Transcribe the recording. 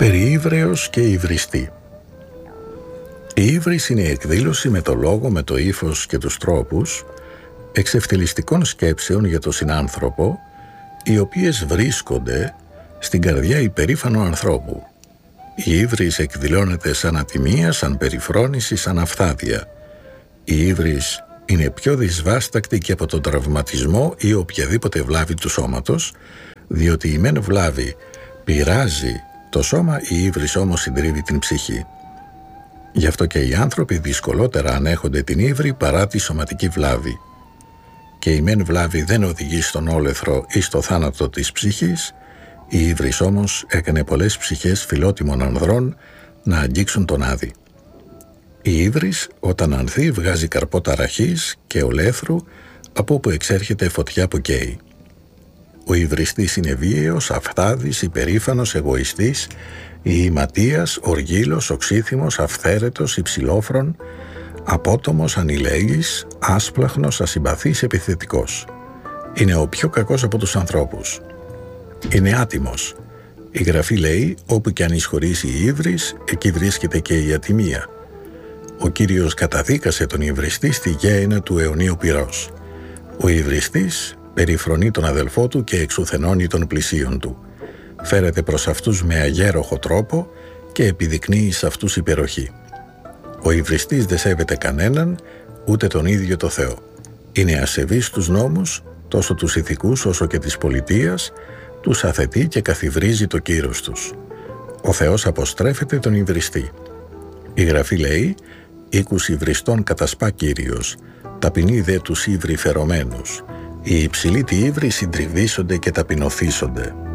Περί ύβρεως και υβριστή. Η ύβρις είναι η εκδήλωση με το λόγο, με το ύφος και τους τρόπους εξευτελιστικών σκέψεων για τον συνάνθρωπο, οι οποίες βρίσκονται στην καρδιά υπερήφανου ανθρώπου. Η ύβρις εκδηλώνεται σαν ατιμία, σαν περιφρόνηση, σαν αυθάδεια. Η ύβρις είναι πιο δυσβάστακτη και από τον τραυματισμό ή οποιαδήποτε βλάβη του σώματος, διότι η μεν βλάβη πειράζει το σώμα, η ύβρις όμως συντρίβει την ψυχή. Γι' αυτό και οι άνθρωποι δυσκολότερα ανέχονται την ύβρη παρά τη σωματική βλάβη. Και η μεν βλάβη δεν οδηγεί στον όλεθρο ή στο θάνατο της ψυχής, η ύβρις όμως έκανε πολλές ψυχές φιλότιμων ανδρών να αγγίξουν τον άδη. Η ύβρις όταν ανθεί βγάζει καρπό ταραχής και ολέθρου, από όπου εξέρχεται φωτιά που καίει. Ο υβριστής είναι βίαιος, αυθάδης, υπερήφανος, εγωιστής, ηματίας, οργήλος, οξύθυμος, αυθαίρετος, υψηλόφρον, απότομος, ανηλέγης, άσπλαχνος, ασυμπαθής, επιθετικός. Είναι ο πιο κακός από τους ανθρώπους. Είναι άτιμος. Η Γραφή λέει, όπου και αν εισχωρήσει η ύβρις, εκεί βρίσκεται και η ατιμία. Ο Κύριος καταδίκασε τον υβριστή στη γέεννα του αιωνίου πυρός. Ο υβριστής περιφρονεί τον αδελφό του και εξουθενώνει των πλησίων του. Φέρεται προς αυτούς με αγέροχο τρόπο και επιδεικνύει σε αυτούς υπεροχή. Ο υβριστής δεν σέβεται κανέναν, ούτε τον ίδιο το Θεό. Είναι ασεβής στους νόμους, τόσο τους ηθικούς όσο και της πολιτείας, τους αθετεί και καθιβρίζει το κύρος τους. Ο Θεός αποστρέφεται τον υβριστή. Η Γραφή λέει, οίκους υβριστών κατασπά Κύριος, ταπεινοί δε τους ύβρι φερωμένους. Οι υψηλοί τη ύβρι συντριβήσονται και ταπεινωθήσονται.